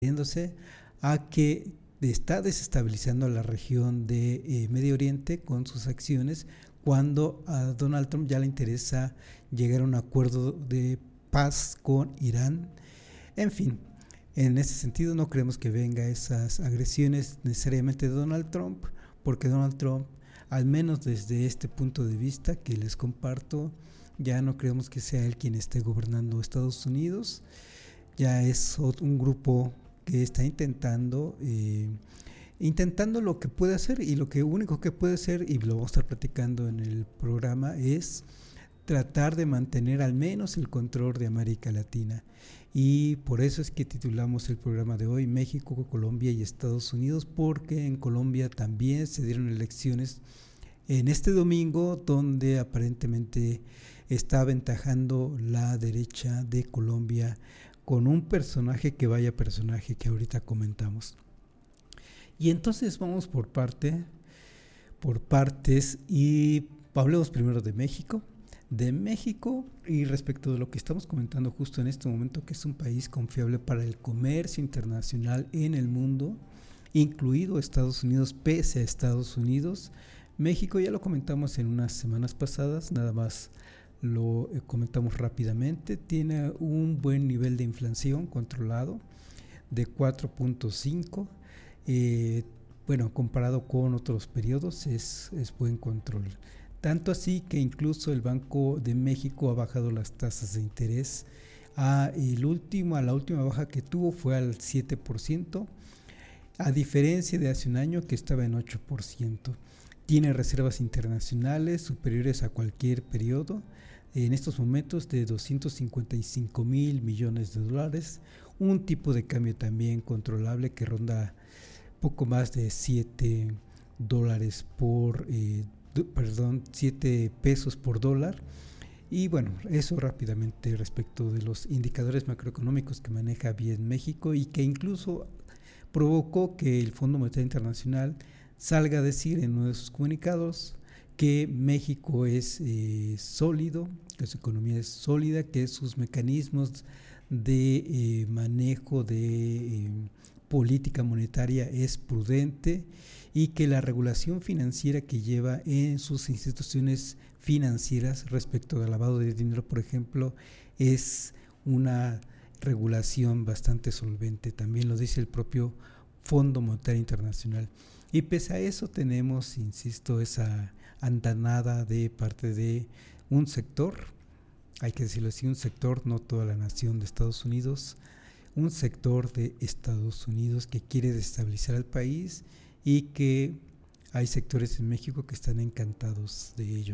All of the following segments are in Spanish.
refiriéndose a que está desestabilizando la región de Medio Oriente con sus acciones, cuando a Donald Trump ya le interesa llegar a un acuerdo de paz con Irán. En fin, en ese sentido no creemos que venga esas agresiones necesariamente de Donald Trump, porque Donald Trump, al menos desde este punto de vista que les comparto, ya no creemos que sea él quien esté gobernando Estados Unidos. Ya es un grupo que está intentando lo que puede hacer, y lo único que puede hacer, y lo vamos a estar platicando en el programa, es tratar de mantener al menos el control de América Latina. Y por eso es que titulamos el programa de hoy México, Colombia y Estados Unidos, porque en Colombia también se dieron elecciones en este domingo, donde aparentemente está aventajando la derecha de Colombia con un personaje que que ahorita comentamos. Y entonces vamos por partes, y hablemos primero de México. Y respecto de lo que estamos comentando justo en este momento, que es un país confiable para el comercio internacional en el mundo, incluido Estados Unidos. Pese a Estados Unidos, México, ya lo comentamos en unas semanas pasadas, nada más lo comentamos rápidamente, tiene un buen nivel de inflación controlado de 4.5. Bueno, comparado con otros periodos es buen control. Tanto así que incluso el Banco de México ha bajado las tasas de interés. La última baja que tuvo fue al 7%, a diferencia de hace un año que estaba en 8%. Tiene reservas internacionales superiores a cualquier periodo, en estos momentos de 255 mil millones de dólares, un tipo de cambio también controlable que ronda poco más de 7 pesos por dólar. Y bueno, eso rápidamente respecto de los indicadores macroeconómicos que maneja bien México, y que incluso provocó que el Fondo Monetario Internacional salga a decir en uno de sus comunicados que México es sólido, que su economía es sólida, que sus mecanismos de manejo de política monetaria es prudente, y que la regulación financiera que lleva en sus instituciones financieras respecto al lavado de dinero, por ejemplo, es una regulación bastante solvente. También lo dice el propio Fondo Monetario Internacional. Y pese a eso tenemos, insisto, esa andanada de parte de un sector, hay que decirlo así, un sector, no toda la nación de Estados Unidos, un sector de Estados Unidos que quiere desestabilizar al país, y que hay sectores en México que están encantados de ello.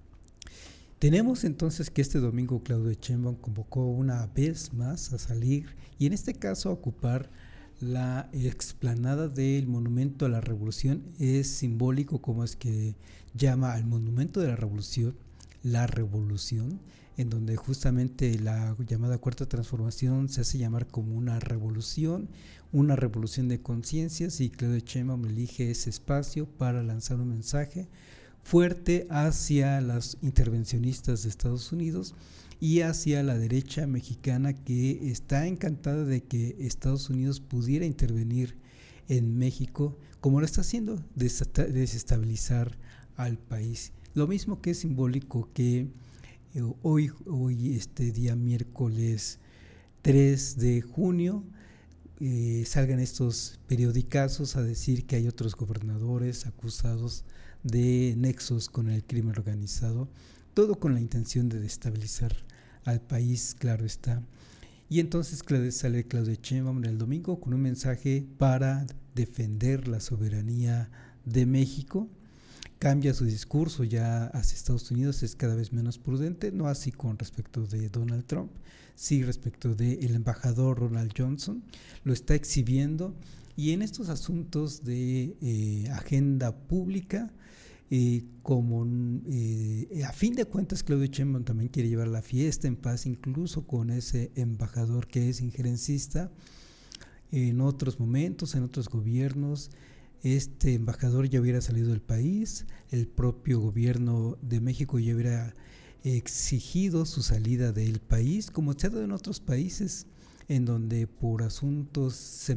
Tenemos entonces que este domingo Claudia Sheinbaum convocó una vez más a salir, y en este caso a ocupar la explanada del Monumento a la Revolución. Es simbólico como es que llama al Monumento de la Revolución, en donde justamente la llamada Cuarta Transformación se hace llamar como una revolución de conciencias, y Claudia Sheinbaum elige ese espacio para lanzar un mensaje fuerte hacia los intervencionistas de Estados Unidos y hacia la derecha mexicana, que está encantada de que Estados Unidos pudiera intervenir en México, como lo está haciendo, desestabilizar al país. Lo mismo que es simbólico que hoy este día miércoles 3 de junio salgan estos periodicazos a decir que hay otros gobernadores acusados de nexos con el crimen organizado, todo con la intención de destabilizar al país, claro está. Y entonces sale Claudia Sheinbaum el domingo con un mensaje para defender la soberanía de México. Cambia su discurso ya hacia Estados Unidos, es cada vez menos prudente, no así con respecto de Donald Trump, sí respecto del embajador Ronald Johnson, lo está exhibiendo. Y en estos asuntos de agenda pública, a fin de cuentas Claudia Sheinbaum también quiere llevar la fiesta en paz, incluso con ese embajador que es injerencista. En otros momentos, en otros gobiernos, este embajador ya hubiera salido del país, el propio gobierno de México ya hubiera exigido su salida del país, como se ha dado en otros países. en donde por asuntos